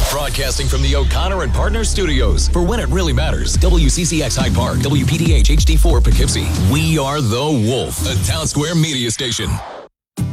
Broadcasting from the O'Connor and Partners Studios for When It Really Matters. WCCX Hyde Park, WPDH HD4 Poughkeepsie. We are The Wolf, a Town Square media station.